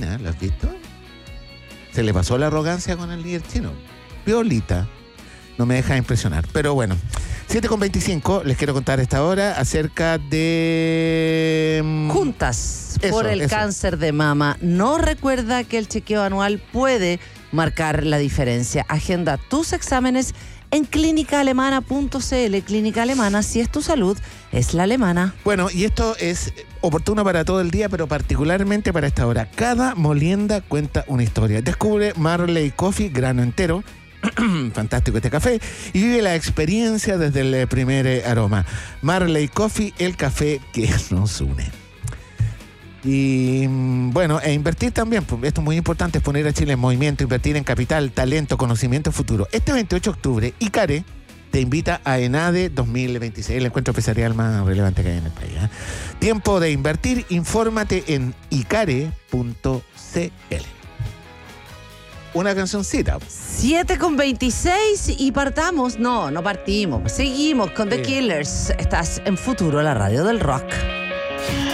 China, ¿lo has visto? Se le pasó la arrogancia con el líder chino. Piolita. No me deja impresionar. Pero bueno, 7:25, les quiero contar a esta hora acerca de... Juntas por el cáncer de mama. No recuerda que el chequeo anual puede marcar la diferencia. Agenda tus exámenes en clínicaalemana.cl. Clínica Alemana, si es tu salud, es la alemana. Bueno, y esto es oportuno para todo el día, pero particularmente para esta hora. Cada molienda cuenta una historia. Descubre Marley Coffee, grano entero. Fantástico este café. Y vive la experiencia desde el primer aroma. Marley Coffee, el café que nos une. Y bueno, e invertir también, esto es muy importante, es poner a Chile en movimiento, invertir en capital, talento, conocimiento, futuro. Este 28 de octubre, Icare te invita a ENADE 2026, el encuentro empresarial más relevante que hay en el país. Tiempo de invertir, infórmate en icare.cl. Una cancioncita. 7:26 y partamos. No partimos. Seguimos con The Killers. Estás en Futuro, la radio del rock.